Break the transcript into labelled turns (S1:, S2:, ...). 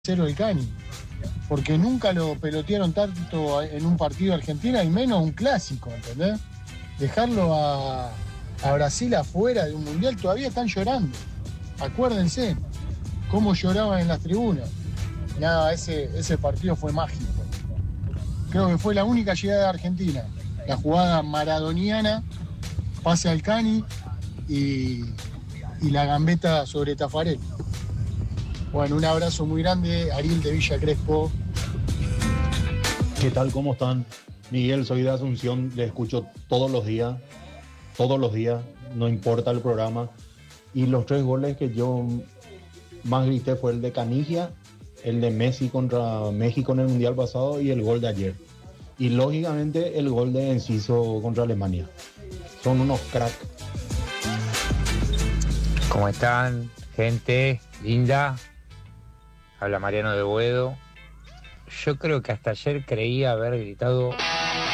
S1: 0 el Cani, porque nunca lo pelotearon tanto en un partido de Argentina y menos un clásico, ¿entendés? Dejarlo a Brasil afuera de un mundial, todavía están llorando. Acuérdense cómo lloraban en las tribunas. Nada, ese partido fue mágico. Creo que fue la única llegada de Argentina. La jugada maradoniana, pase al Cani y la gambeta sobre Tafarel. Bueno, un abrazo muy grande, Ariel de Villa Crespo.
S2: ¿Qué tal? ¿Cómo están? Miguel, soy de Asunción, le escucho todos los días, no importa el programa. Y los 3 goles que yo más grité fue el de Canigia, el de Messi contra México en el Mundial pasado y el gol de ayer. Y lógicamente el gol de Enciso contra Alemania. Son unos cracks.
S3: ¿Cómo están, gente linda? Habla Mariano de Boedo. Yo creo que hasta ayer creía haber gritado